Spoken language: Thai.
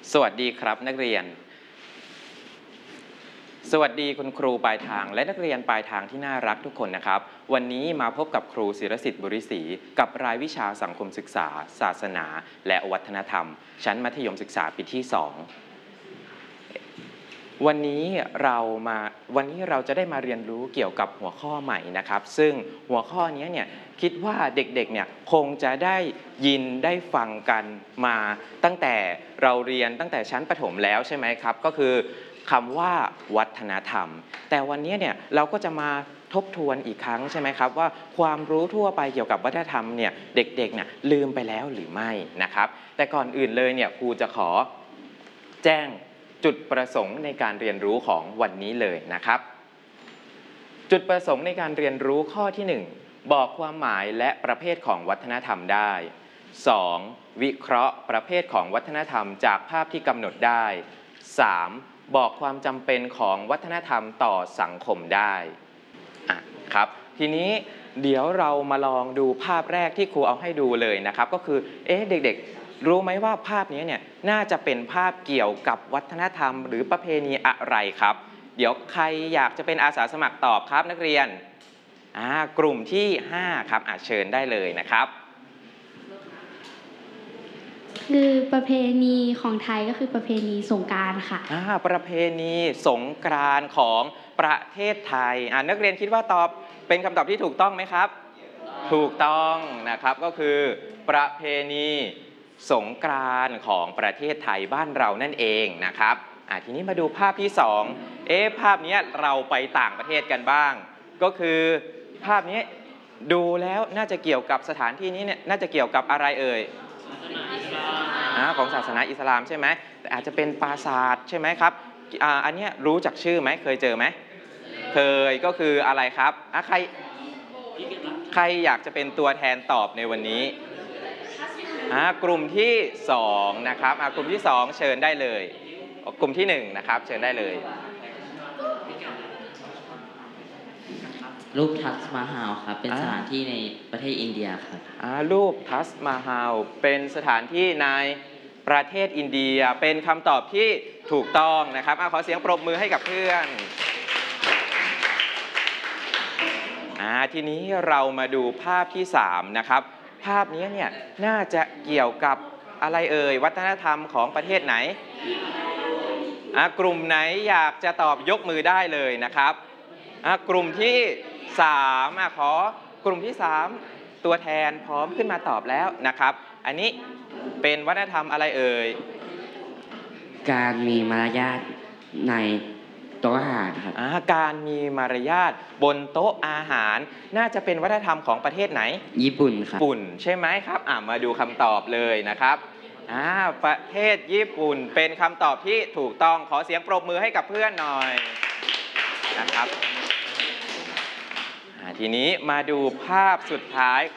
สวัสดีครับนักเรียนสวัสดีคุณครูปลายทางและนักเรียนปลายทางที่น่ารักทุกคนนะครับวันนี้มาพบกับครูศิรสิทธิ์บุริศรีกับรายวิชาสังคมศึกษาศาสนาและวัฒนธรรมชั้นมัธยมศึกษาปีที่2วันนี้เราจะได้มาเรียนรู้เกี่ยวกับหัวข้อใหม่นะครับซึ่งหัวข้อนี้เนี่ยคิดว่าเด็กๆเนี่ยคงจะได้ยินได้ฟังกันมาตั้งแต่เราเรียนตั้งแต่ชั้นประถมแล้วใช่ไหมครับก็คือคำว่าวัฒนธรรมแต่วันนี้เนี่ยเราก็จะมาทบทวนอีกครั้งใช่ไหมครับว่าความรู้ทั่วไปเกี่ยวกับวัฒนธรรมเนี่ยเด็กๆเนี่ยลืมไปแล้วหรือไม่นะครับแต่ก่อนอื่นเลยเนี่ยครูจะขอแจ้งจุดประสงค์ในการเรียนรู้ของวันนี้เลยนะครับจุดประสงค์ในการเรียนรู้ข้อที่1บอกความหมายและประเภทของวัฒนธรรมได้ 2. วิเคราะห์ประเภทของวัฒนธรรมจากภาพที่กำหนดได้ 3. บอกความจำเป็นของวัฒนธรรมต่อสังคมได้ครับทีนี้เดี๋ยวเรามาลองดูภาพแรกที่ครูเอาให้ดูเลยนะครับก็คือเด็กๆรู้ไหมว่าภาพนี้เนี่ยน่าจะเป็นภาพเกี่ยวกับวัฒนธรรมหรือประเพณีอะไรครับเดี๋ยวใครอยากจะเป็นอาสาสมัครตอบครับนักเรียนกลุ่มที่5ครับเชิญได้เลยนะครับคือประเพณีของไทยก็คือประเพณีสงกรานต์ค่ะประเพณีสงกรานต์ของประเทศไทยนักเรียนคิดว่าตอบเป็นคำตอบที่ถูกต้องไหมครับถูกต้องนะครับก็คือประเพณีสงกรานต์ของประเทศไทยบ้านเรานั่นเองนะครับทีนี้มาดูภาพที่2ภาพนี้เราไปต่างประเทศกันบ้างก็คือภาพนี้ดูแล้วน่าจะเกี่ยวกับสถานที่นี้เนี่ยน่าจะเกี่ยวกับอะไรเอ่ยของศาสนาอิสลามใช่ไหมแต่อาจจะเป็นปราสาทใช่ไหมครับอันนี้รู้จักชื่อไหมเคยเจอไหมเคยก็คืออะไรครับใครอยากจะเป็นตัวแทนตอบในวันนี้กลุ่มที่2นะครับกลุ่มที่2เชิญได้เลยกลุ่มที่1นะครับเชิญได้เลยรูปทัชมาฮาลครับเป็นสถานที่ในประเทศอินเดียครับรูปทัชมาฮาลเป็นสถานที่ในประเทศอินเดียเป็นคำตอบที่ถูกต้องนะครับขอเสียงปรบมือให้กับเพื่อนทีนี้เรามาดูภาพที่3นะครับภาพนี้เนี่ยน่าจะเกี่ยวกับอะไรเอ่ยวัฒนธรรมของประเทศไหนกลุ่มไหนอยากจะตอบยกมือได้เลยนะครับกลุ่มที่3ขอกลุ่มที่3ตัวแทนพร้อมขึ้นมาตอบแล้วนะครับอันนี้เป็นวัฒนธรรมอะไรเอ่ยการมีมารยาทในโต๊ะอาหารครับการมีมารยาทบนโต๊ะอาหารน่าจะเป็นวัฒนธรรมของประเทศไหนญี่ปุ่นครับญี่ปุ่นใช่ไหมครับมาดูคำตอบเลยนะครับประเทศญี่ปุ่นเป็นคำตอบที่ถูกต้องขอเสียงปรบมือให้กับเพื่อนหน่อยนะครับทีนี้มาดูภาพสุดท้าย